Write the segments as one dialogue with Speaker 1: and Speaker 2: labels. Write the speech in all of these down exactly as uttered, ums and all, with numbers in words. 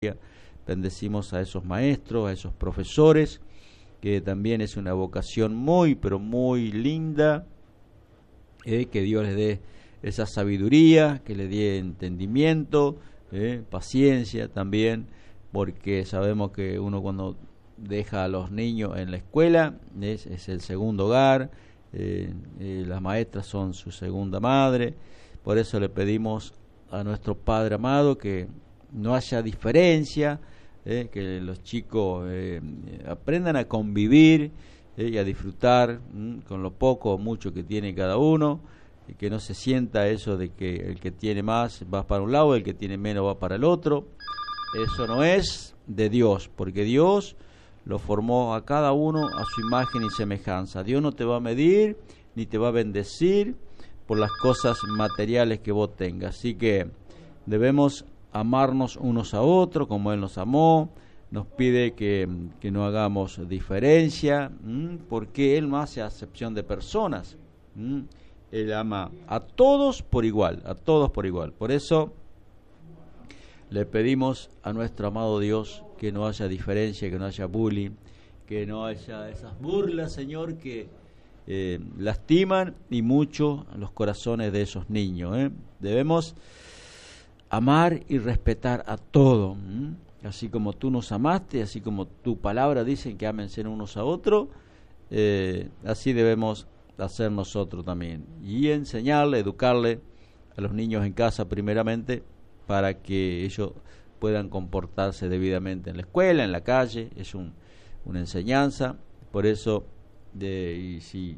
Speaker 1: Bendecimos a esos maestros, a esos profesores, que también es una vocación muy, pero muy linda, eh, que Dios les dé esa sabiduría, que les dé entendimiento, eh, paciencia también, porque sabemos que uno cuando deja a los niños en la escuela es, es el segundo hogar, eh, eh, las maestras son su segunda madre. Por eso le pedimos a nuestro Padre amado que no haya diferencia, eh, que los chicos eh, aprendan a convivir eh, y a disfrutar mm, con lo poco o mucho que tiene cada uno, y que no se sienta eso de que el que tiene más va para un lado, el que tiene menos va para el otro. Eso no es de Dios, porque Dios lo formó a cada uno a su imagen y semejanza. Dios no te va a medir ni te va a bendecir por las cosas materiales que vos tengas. Así que debemos amarnos unos a otros como Él nos amó. Nos pide que, que no hagamos diferencia, ¿m? porque Él no hace acepción de personas. ¿m? Él ama a todos por igual, a todos por igual. Por eso le pedimos a nuestro amado Dios que no haya diferencia, que no haya bullying, que no haya esas burlas, Señor, que eh, lastiman y mucho los corazones de esos niños. ¿eh? Debemos amar y respetar a todo, ¿m? así como tú nos amaste, así como tu palabra dice que ámense unos a otros, eh, así debemos hacer nosotros también, y enseñarle, educarle a los niños en casa primeramente, para que ellos puedan comportarse debidamente en la escuela, en la calle. Es un, una enseñanza. Por eso, de, y si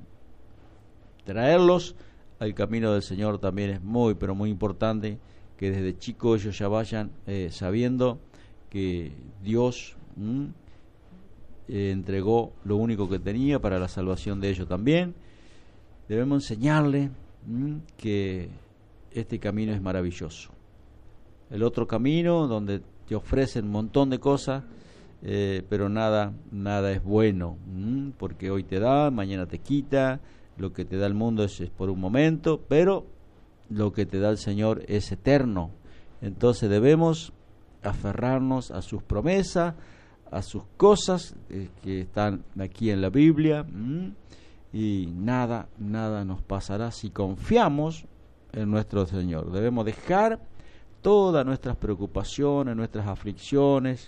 Speaker 1: traerlos al camino del Señor también es muy, pero muy importante, que desde chicos ellos ya vayan eh, sabiendo que Dios mm, eh, entregó lo único que tenía para la salvación de ellos también. Debemos enseñarles mm, que este camino es maravilloso. El otro camino donde te ofrecen un montón de cosas, eh, pero nada, nada es bueno, ¿m? porque hoy te da, mañana te quita. Lo que te da el mundo es, es por un momento, pero lo que te da el Señor es eterno. Entonces debemos aferrarnos a sus promesas, a sus cosas eh, que están aquí en la Biblia, ¿m? y nada, nada nos pasará si confiamos en nuestro Señor. Debemos dejar todas nuestras preocupaciones, nuestras aflicciones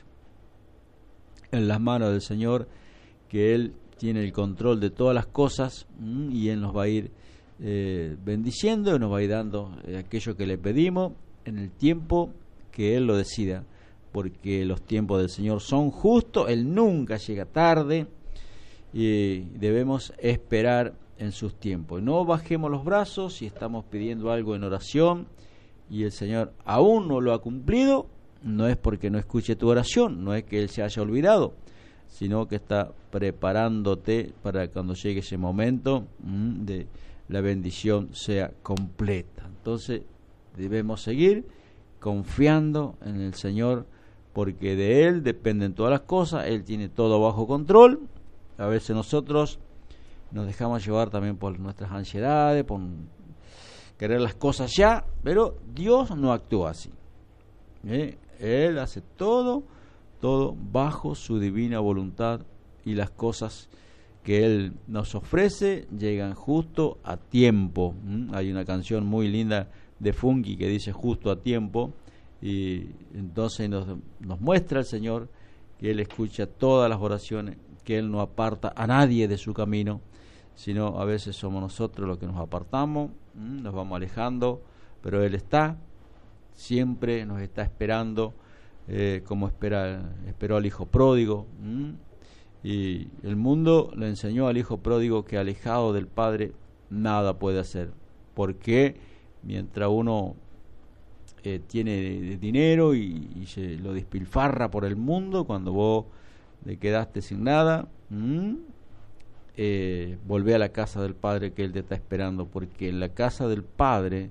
Speaker 1: en las manos del Señor, que Él tiene el control de todas las cosas mmm, y Él nos va a ir eh, bendiciendo y nos va a ir dando eh, aquello que le pedimos en el tiempo que Él lo decida, porque los tiempos del Señor son justos, Él nunca llega tarde y debemos esperar en sus tiempos. No bajemos los brazos si estamos pidiendo algo en oración y el Señor aún no lo ha cumplido, no es porque no escuche tu oración, no es que Él se haya olvidado, sino que está preparándote para cuando llegue ese momento mmm, de la bendición sea completa. Entonces debemos seguir confiando en el Señor, porque de Él dependen todas las cosas, Él tiene todo bajo control. A veces nosotros nos dejamos llevar también por nuestras ansiedades, por querer las cosas ya, pero Dios no actúa así. ¿Eh? Él hace todo, todo bajo su divina voluntad, y las cosas que Él nos ofrece llegan justo a tiempo. ¿Mm? Hay una canción muy linda de Funky que dice justo a tiempo, y entonces nos, nos muestra el Señor que Él escucha todas las oraciones, que Él no aparta a nadie de su camino, sino a veces somos nosotros los que nos apartamos, mmm, nos vamos alejando, pero Él está, siempre nos está esperando, eh, como espera, esperó al hijo pródigo, mmm, y el mundo le enseñó al hijo pródigo que alejado del Padre nada puede hacer, porque mientras uno eh, tiene dinero y, y se lo despilfarra por el mundo, cuando vos le quedaste sin nada, mmm, Eh, volvé a la casa del Padre que Él te está esperando, porque en la casa del Padre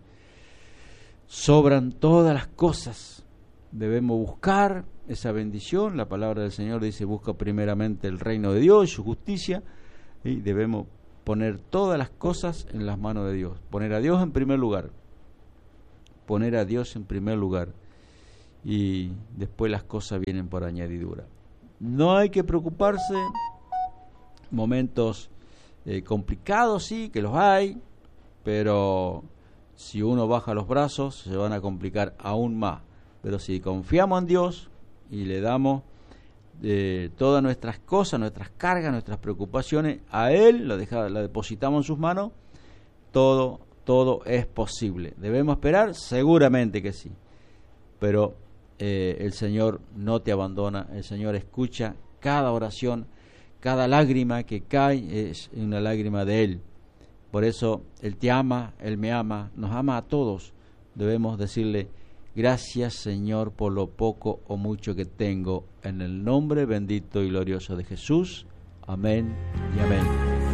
Speaker 1: sobran todas las cosas. Debemos buscar esa bendición. La palabra del Señor dice: busca primeramente el reino de Dios y su justicia, y debemos poner todas las cosas en las manos de Dios, poner a Dios en primer lugar, poner a Dios en primer lugar, y después las cosas vienen por añadidura. No hay que preocuparse. Momentos eh, complicados, sí, que los hay, pero si uno baja los brazos se van a complicar aún más. Pero si confiamos en Dios y le damos eh, todas nuestras cosas, nuestras cargas, nuestras preocupaciones a Él, la, deja, la depositamos en sus manos, todo, todo es posible. ¿Debemos esperar? Seguramente que sí, pero eh, el Señor no te abandona, el Señor escucha cada oración, cada lágrima que cae es una lágrima de Él. Por eso Él te ama, Él me ama, nos ama a todos. Debemos decirle: gracias, Señor, por lo poco o mucho que tengo, en el nombre bendito y glorioso de Jesús. Amén y amén.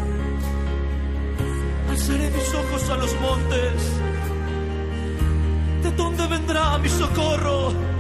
Speaker 2: Alzaré mis ojos a los montes. ¿De dónde vendrá mi socorro?